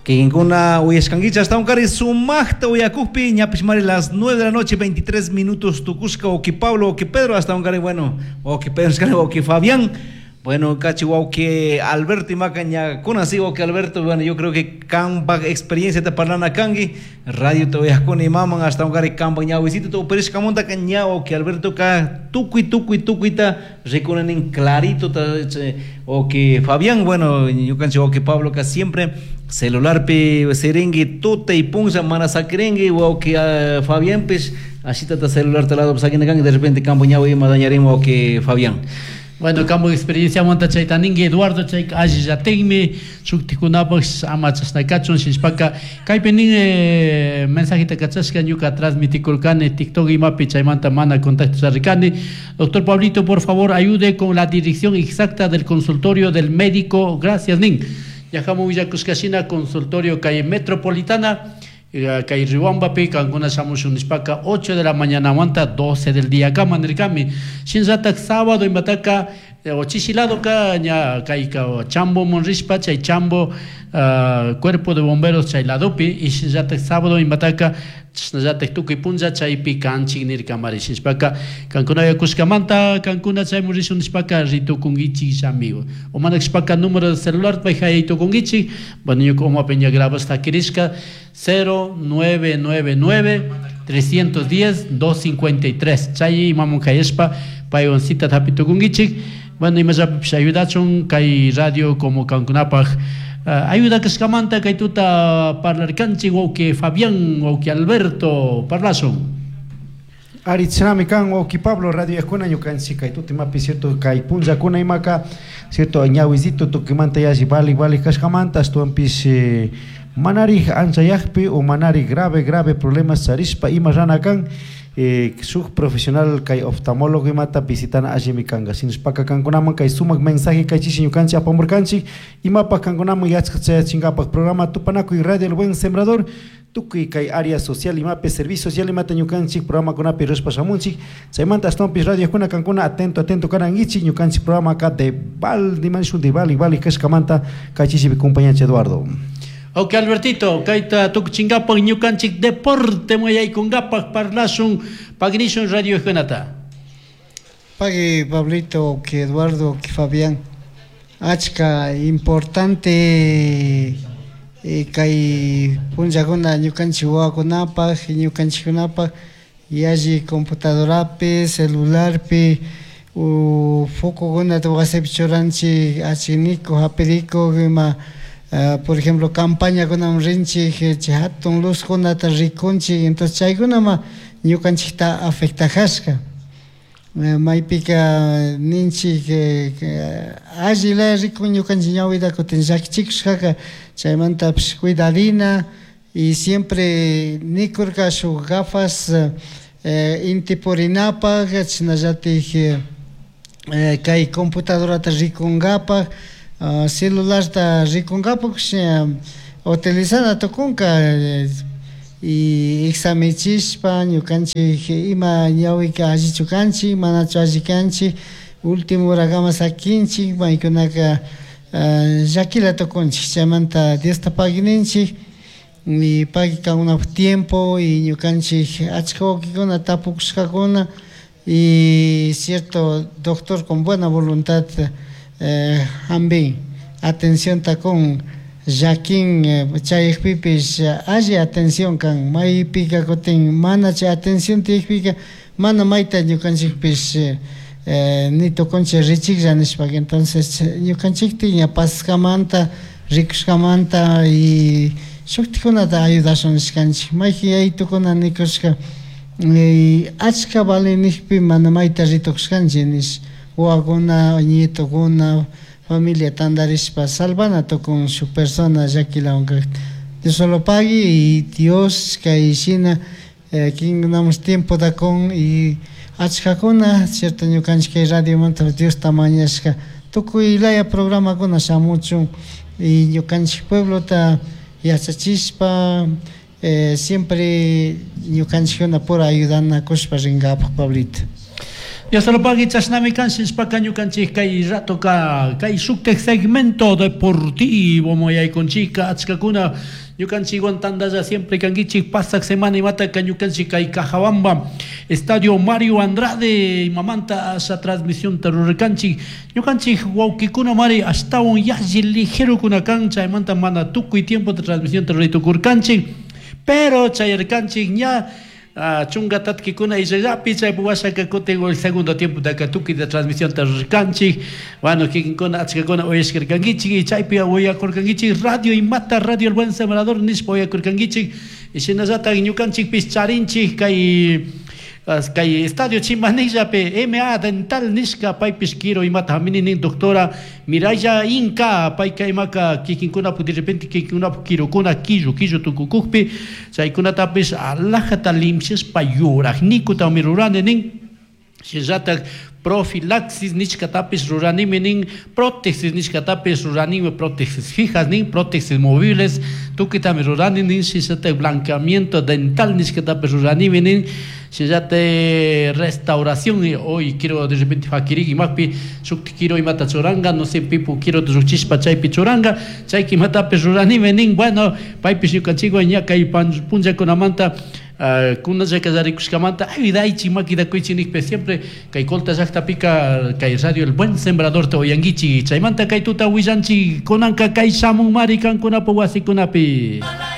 que en una uyescanguicha hasta un cari sumachta uyacupi ñapishmari las 9 de la noche 23 minutos tu Cusca o que Pablo o que Pedro hasta un cari bueno o que Pedro o que Fabián. Bueno, cachi wow que Alberto y Macaña con así o que Alberto, bueno, yo creo que camba experiencia te parlana cangi, radio te voy a con y maman hasta un gari camba ña visito todo pero es camonta caña o que Alberto ca tucuita reconen en clarito o que Fabián, bueno, yo cancho o que Pablo que siempre celular pe serengue tuta y punza mana sacrengue o que Fabián pues así tata celular te lado pues aquí de repente campo ña y madañaremos o que Fabián. Bueno, campo de experiencia monta chaitaningue Eduardo chaik aji jatenme suktikunapos amachas naikachon shinspaka kaipenin mensajita kachasca ñuka transmitikulkane TikTok y mapi chaimanta mana contacto sarricane. Doctor Pablito, por favor, ayude con la dirección exacta del consultorio del médico. Gracias, Nin. Yajamo Villacuskashina, consultorio calle Metropolitana. Calle Rihuambapi, Cancuna Samus Unispaka, 8 de la mañana, aguanta 12 del día, Cama Nercami, Shinzatak sábado en Bataca, Ochisilado, Caña, Caica, Chambo, Monrispa, Chay Chambo, Cuerpo de Bomberos, Chay Ladopi, y Shinzatak sábado en Bataca, Shinzatak Tuki Punza, Chay Picanchi, Nircamari, Shinspaka, Cancuna Cuscamanta, Cancuna, Chay Moris Unispaka, Rito Kungichi, amigo. O Manaxpaka, número de celular, Pajaito Kungichi, Banio como Peña Graba hasta Kirisca. 0999 310 253 Chay Mamun Kayespa Payoncita Tapito Kungichik. Bueno, y más ayudachon Kay radio como Cancunapaj ayuda que escamanta Kay tuta parlar canchi o que Fabián o que Alberto parlason Aritsanami kan o que Pablo radio escuna ñukansi Kay tuti mapi cierto Kay punza kuna imaka cierto ñawisito tu que manta ya si vale cascamanta tu ampis manari ansayakpi o manari grave problemas sarispa y maranakan su profesional kay oftalmólogo y mata visitana ajimi kanga sinspaka kankunaman kay sumak mensaje kay chiñukanchi apamurkanchi y mapa kankunaman yachqcha chingapak programa tupanaku y radio el buen sembrador tukuy kay área social y mape servicio social y mata ñukanchi programa kunapi respasamunchi saymanta stompis radio kuna kankuna atento karangichi ñukanchi programa acá de val dimensión de val y kaskamanta kay chibi compañía Eduardo. Ok, Albertito, kaita tuk chingapak ñukanchik deporte moyay kungapak parlasun pagnison radio genata. Pague Pablito, que Eduardo, que Fabián. Achka importante kay punjaguna ñukanchik wawakunapak ñukanchikkunapak y allí computadorapi, celularpi focokunata wasipi churanchik achiniko hapiriko ima por ejemplo, campaña con un rinchi que hatun luz con ata riconchi, entonces chaygunama ñukanchikta afectajashka. Maypika ninchi que allí la rico ñukanchik ñawida kutin llakchikushka chaymanta cuidadina y siempre nikurka su gafas intipurinapa chinallatik kay computadorata rikungapak celular ta rikungapak utilizada tokunka y examichishpa ñukanchik ima ñawika allichukanchik manachu allikanchik último huragama sakinchik maykunaka llakila tokunchik chaymanta Diosta pagininchik y pagi kankunapak tiempo y ñukanchik achka wawkikuna tapukushkakuna y cierto doctor con buena voluntad también atención con Jaquín chaypipish allí atención kan maypika kutin mana chay atención tipica mana maita ñukanchikpish ni tokonchik richiklla nishpaka entonces ñukanchikti ña paskamanta rikushkamanta y shuktikunata ayudashun nishkanchik mayki yaytukuna nikushka achka valenishpi mana maita ritukushkanchik nish wawakuna nietokuna familia tandarishpa salvanato con su persona llakilawanka Dios solo pague y Dios kaishina quien damos tiempo da con y achkakuna cierto ñukanchik radio manta Dios tamañashka tukuy laya programa kuna shamuchun y ñukanchik pueblo ta yachachispa siempre ñukanchikuna por ayudana kushpa ringapak Pablito. Ya se lo pague chasnami cansis pa caño canchis kai rato kai sukte segmento deportivo moya con chica achkakuna yo canchi guantanda ya siempre canguichi pasa semana y mata caño canchi kai Cajabamba Estadio Mario Andrade y mamanta esa transmisión terror canchi yo canchi guauquicuna mari hasta un yaji ligero con una cancha y manta mana tuco y tiempo de transmisión terror tucur canchi pero chayer canchi ya chunga tatkikuna y rapi chay buwasa que tengo el segundo tiempo de katuki de transmisión canchi bueno que con achkakuna oyesker kangichi y chay pia voy a korkangichi radio y mata radio el buen sembrador nis voy a korkangichi y sinazata ñukanchi pischarinchi kai estadio Chimanilla pe MA dental niska pai pisquiro y mata minin doctora Miraya Inca pai kai maka kikinkuna de repente kikuna kiro kuna kijo tukukukpi sai kuna tapis alajata limses payura nikuta mirurane nin Shizata profilaxis nichkatapis ruranime nin prótesis nichkatapis ruranime prótesis fijas nin prótesis móviles tukitame rurani nin shizate blanqueamiento dental nichkatapis ruranime nin shizate restauración hoy quiero de repente fakirigi makpi sukti quiero imata choranga no sé pipu quiero de suchispa chaypi choranga chayki matapis ruranime nin bueno paipis yukanchigo ñaka y punja con amanta kuna ya kazari kuskamanta ay chimaki da kuichinik siempre kai kolta jakta pika kai radio el buen sembrador te oyangichi chaimanta kai tuta wijanchi konanka kai samu mari kan kuna powasi kunapi